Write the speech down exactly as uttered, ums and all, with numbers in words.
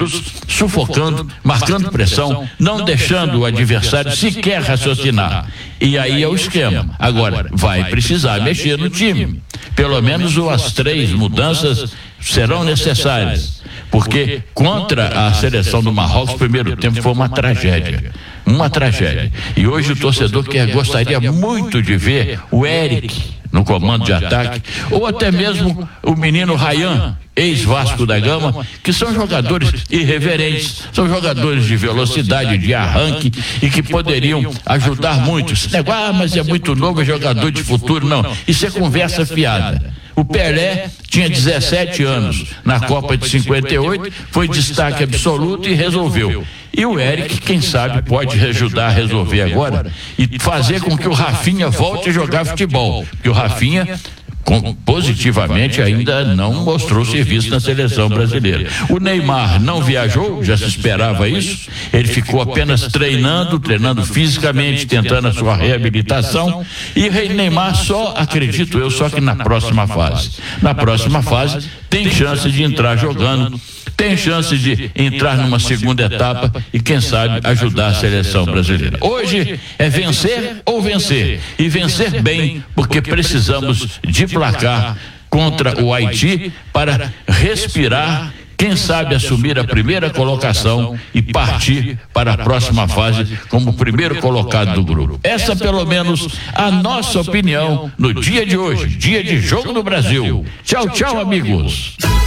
minutos, sufocando, marcando pressão, não deixando o adversário sequer raciocinar. E aí é o esquema. Agora, vai precisar mexer no time. Pelo menos as três mudanças serão necessárias, porque contra a seleção do Marrocos, o primeiro tempo foi uma tragédia. Uma tragédia. E hoje o torcedor que gostaria muito de ver o Eric no comando de ataque, ou até mesmo o menino Ryan, ex-Vasco da Gama, que são jogadores irreverentes, são jogadores de velocidade, de arranque, e que poderiam ajudar muito. Esse negócio, ah, mas é muito novo, é jogador de futuro. Não, isso é conversa fiada. O Pelé tinha dezessete anos na Copa de cinquenta e oito, foi destaque absoluto e resolveu. E o Eric, quem sabe, pode ajudar a resolver agora e fazer com que o Rafinha volte a jogar futebol. Porque o Rafinha, com, positivamente, ainda não mostrou serviço na seleção brasileira. O Neymar não viajou, já se esperava isso. Ele ficou apenas treinando, treinando fisicamente, tentando a sua reabilitação. E o Neymar só, acredito eu, só que na próxima fase. Na próxima fase, tem chance de entrar jogando, tem chance de entrar numa segunda etapa e, quem sabe, ajudar a seleção brasileira. Hoje é vencer ou vencer, e vencer bem, porque precisamos de placar contra o Haiti para respirar, quem sabe assumir a primeira colocação e partir para a próxima fase como o primeiro colocado do grupo. Essa, pelo menos, a nossa opinião no dia de hoje, dia de Jogo do Brasil. Tchau, tchau, amigos.